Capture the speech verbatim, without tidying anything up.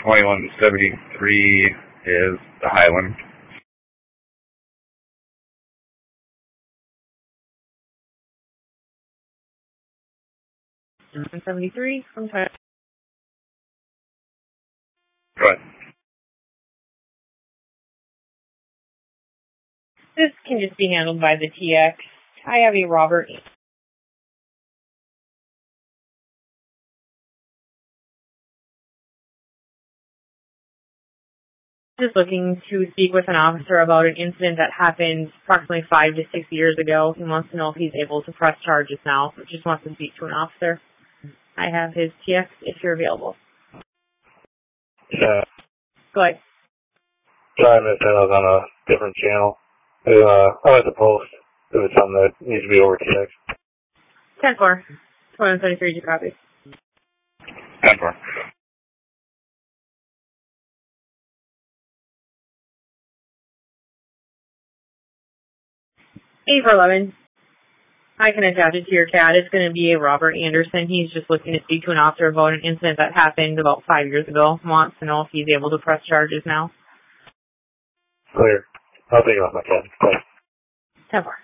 twenty-one seventy-three is the Highland. twenty-one seventy-three from Tyler. Go ahead. This can just be handled by the T X. I have a Robert. Just looking to speak with an officer about an incident that happened approximately five to six years ago. He wants to know if he's able to press charges now. Just wants to speak to an officer. I have his T X if you're available. Yeah. Go ahead. Sorry, I missed that. I was on a different channel. Uh, I like the post. If it's something that needs to be over T X. ten four. twenty-one seventy-three, did you copy? ten four. eight four eleven. I can attach it to your C A D. It's going to be a Robert Anderson. He's just looking to speak to an officer about an incident that happened about five years ago. Wants to know if he's able to press charges now. Clear. I'll take it off my C A D. Thanks. ten four.